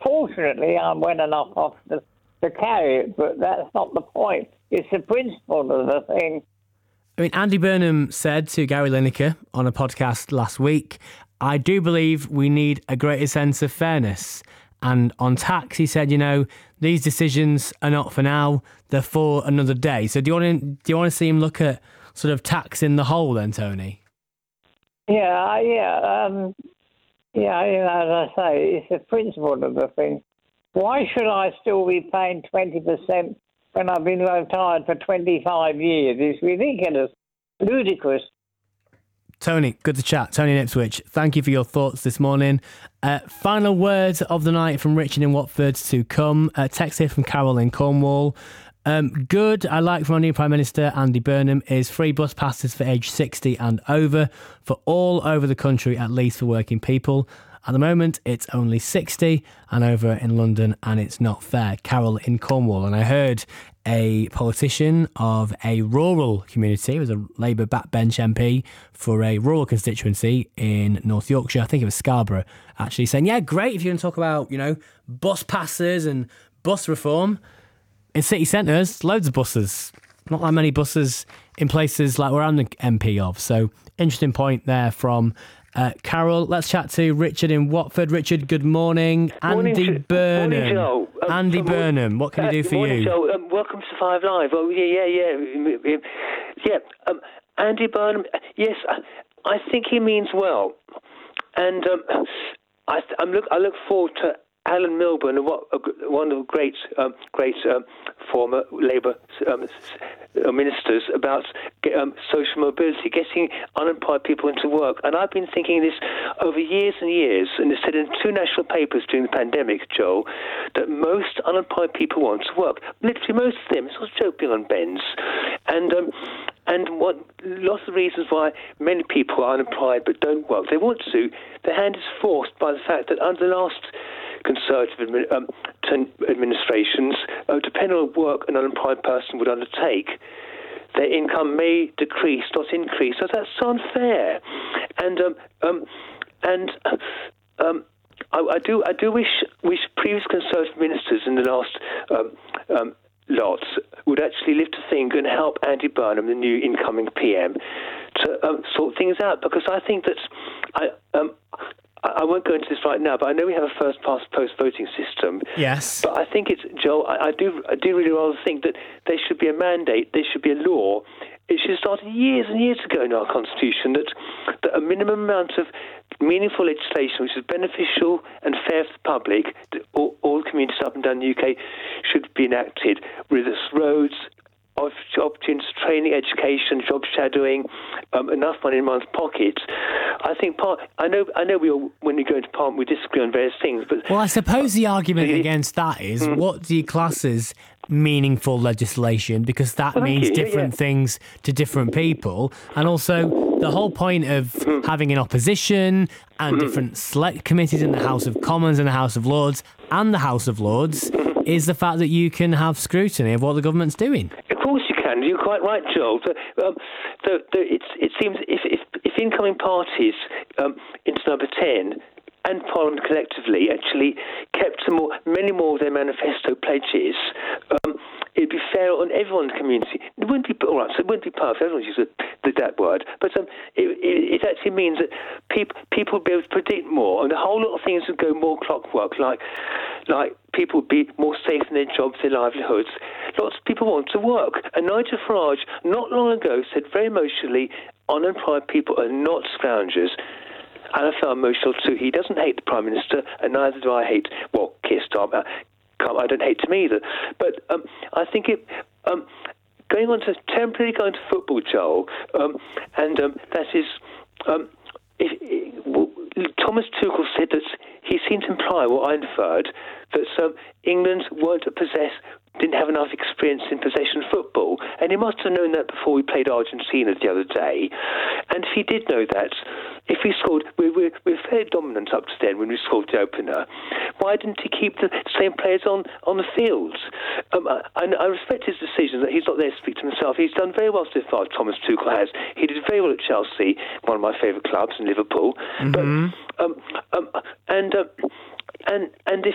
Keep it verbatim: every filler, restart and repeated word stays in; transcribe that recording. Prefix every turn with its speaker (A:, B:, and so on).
A: unfortunately, I'm well enough off to, to carry it, but that's not the point. It's the principle of the thing.
B: I mean, Andy Burnham said to Gary Lineker on a podcast last week, I do believe we need a greater sense of fairness. And on tax, he said, you know, these decisions are not for now, they're for another day. So do you want to, do you want to see him look at sort of tax in the whole then, Tony?
A: Yeah, yeah, um, yeah, you know, as I say, it's the principle of the thing. Why should I still be paying twenty percent when I've been retired for twenty-five years? It's ridiculous, ludicrous.
B: Tony, good to chat. Tony in Ipswich, thank you for your thoughts this morning. Uh, final words of the night from Richard in Watford to come. Uh, text here from Carol in Cornwall. Um, good, I like from our new Prime Minister, Andy Burnham, is free bus passes for age sixty and over for all over the country, at least for working people. At the moment, it's only sixty and over in London, and it's not fair. Carol in Cornwall. And I heard a politician of a rural community, it was a Labour backbench M P for a rural constituency in North Yorkshire, I think it was Scarborough, actually saying, yeah, great if you can talk about, you know, bus passes and bus reform. In city centres, loads of buses. Not that many buses in places like where I'm the M P of. So, interesting point there from uh, Carol. Let's chat to Richard in Watford. Richard, good morning.
C: morning
B: Andy
C: to,
B: Burnham.
C: Morning, Joe. Um,
B: Andy
C: so,
B: Burnham, what can
C: uh,
B: he do for
C: morning,
B: you?
C: Joe. Um, welcome to Five Live. Oh, yeah, yeah, yeah. Yeah, um, Andy Burnham, yes, I, I think he means well. And um, I, I'm look, I look forward to Alan Milburn, one of the great, um, great um, former Labour um, ministers, about um, social mobility, getting unemployed people into work. And I've been thinking this over years and years, and it's said in two national papers during the pandemic, Joel, that most unemployed people want to work. Literally most of them. It's not joking on Ben's. And um, and what lots of reasons why many people are unemployed but don't work. They want to. Their hand is forced by the fact that under the last Conservative um, administrations, uh, depending on work an unemployed person would undertake, their income may decrease, not increase. So that's unfair. And um, um, and um, I, I do I do wish wish previous Conservative ministers in the last um, um, lots would actually live to think and help Andy Burnham, the new incoming P M, to um, sort things out, because I think that I. Um, I won't go into this right now, but I know we have a first-past post-voting system.
B: Yes.
C: But I think it's, Joel, I, I do I do really rather think that there should be a mandate, there should be a law. It should have started years and years ago in our Constitution that, that a minimum amount of meaningful legislation which is beneficial and fair for the public, all, all communities up and down the U K, should be enacted. Whether it's roads, opportunities, training, education, job shadowing, um, enough money in one's pockets. I think part. I know. I know. We all, when we go into Parliament, we disagree on various things. But
B: well, I suppose the argument
C: uh,
B: against that is,
C: mm.
B: what do you class as meaningful legislation? Because that
C: well,
B: means
C: yeah,
B: different
C: yeah.
B: things to different people, and also the whole point of
C: mm.
B: having an opposition and mm. different select committees in the House of Commons and the House of Lords and the House of Lords mm. is the fact that you can have scrutiny of what the government's doing.
C: Of course you can. You're quite right, Joel. So, um, so, so it's, it seems if, if, if incoming parties um, into number ten and Parliament collectively actually kept some more, many more of their manifesto pledges, um, it'd be fair on everyone's community. It wouldn't be all right. So it wouldn't be perfect. Everyone uses the, that word, but um, it, it, it actually means that people people would be able to predict more, and a whole lot of things would go more clockwork, like like people would be more safe in their jobs, their livelihoods. Lots of people want to work, and Nigel Farage not long ago said very emotionally, unemployed people are not scroungers. And I felt emotional too. He doesn't hate the Prime Minister, and neither do I hate, well, Keir Starmer. I don't hate him either. But um, I think it... Um, going on to temporarily going to football, Joel, um, and um, that is... Um, if, if, well, Thomas Tuchel said that he seemed to imply, what I inferred, that um, England weren't possess, didn't have enough experience in possession football, and he must have known that before we played Argentina the other day. And if he did know that, if we scored, we were we, we fairly dominant up to then when we scored the opener. Why didn't he keep the same players on, on the field? Um, I, I respect his decision that he's not there to speak to himself. He's done very well so far, Thomas Tuchel has. He did very well at Chelsea, one of my favourite clubs, in Liverpool.
B: Mm-hmm.
C: But um, um, and. Uh, And and if